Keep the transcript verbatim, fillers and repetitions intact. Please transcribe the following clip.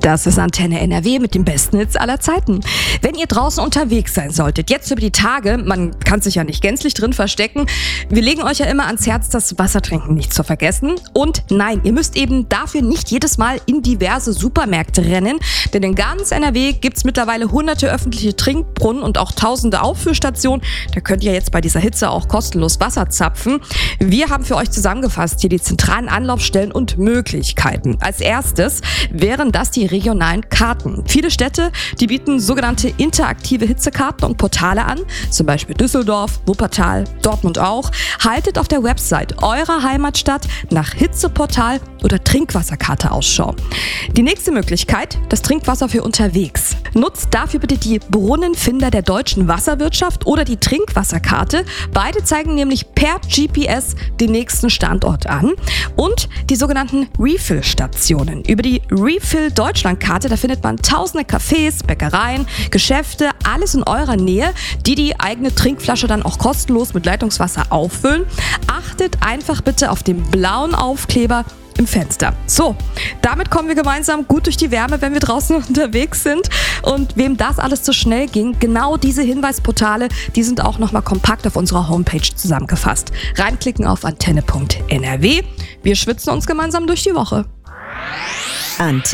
Das ist Antenne N R W mit dem besten Hits aller Zeiten. Wenn ihr draußen unterwegs sein solltet, jetzt über die Tage, man kann sich ja nicht gänzlich drin verstecken, wir legen euch ja immer ans Herz, das Wassertrinken nicht zu vergessen. Und nein, ihr müsst eben dafür nicht jedes Mal in diverse Supermärkte rennen, denn in ganz N R W gibt's mittlerweile hunderte öffentliche Trinkbrunnen und auch tausende Auffüllstationen. Da könnt ihr jetzt bei dieser Hitze auch kostenlos Wasser zapfen. Wir haben für euch zusammengefasst hier die zentralen Anlaufstellen und Möglichkeiten. Als erstes wären das die regionalen Karten. Viele Städte, die bieten sogenannte interaktive Hitzekarten und Portale an, zum Beispiel Düsseldorf, Wuppertal, Dortmund auch. Haltet auf der Website eurer Heimatstadt nach Hitzeportal oder Trinkwasserkarte Ausschau. Die nächste Möglichkeit, das Trinkwasser für unterwegs. Nutzt dafür bitte die Brunnenfinder der deutschen Wasserwirtschaft oder die Trinkwasserkarte. Beide zeigen nämlich per G P S den nächsten Standort an. Und die sogenannten Refill-Stationen. Über die Refill Deutschlandkarte, da findet man tausende Cafés, Bäckereien, Geschäfte, alles in eurer Nähe, die die eigene Trinkflasche dann auch kostenlos mit Leitungswasser auffüllen. Achtet einfach bitte auf den blauen Aufkleber im Fenster. So, damit kommen wir gemeinsam gut durch die Wärme, wenn wir draußen unterwegs sind. Und wem das alles zu schnell ging, genau diese Hinweisportale, die sind auch nochmal kompakt auf unserer Homepage zusammengefasst. Reinklicken auf antenne punkt N R W. Wir schwitzen uns gemeinsam durch die Woche. Antenne